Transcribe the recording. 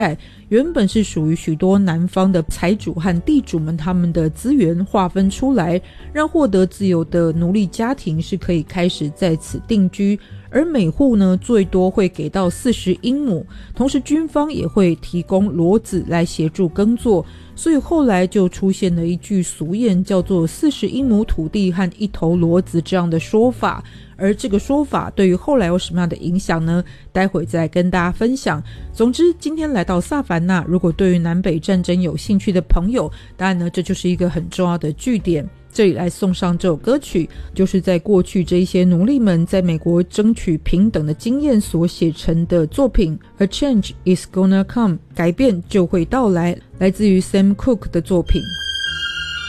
原本是属于许多南方的财主和地主们他们的资源划分出来，让获得自由的奴隶家庭是可以开始在此定居，而每户呢最多会给到40英亩，同时军方也会提供骡子来协助耕作，所以后来就出现了一句俗谚，叫做40英亩土地和1头骡子这样的说法。而这个说法对于后来有什么样的影响呢？待会再跟大家分享。总之今天来到萨凡纳，如果对于南北战争有兴趣的朋友，当然呢这就是一个很重要的据点。这里来送上这首歌曲，就是在过去这一些奴隶们在美国争取平等的经验所写成的作品 A Change is Gonna Come， 改变就会到来，来自于 Sam Cooke 的作品。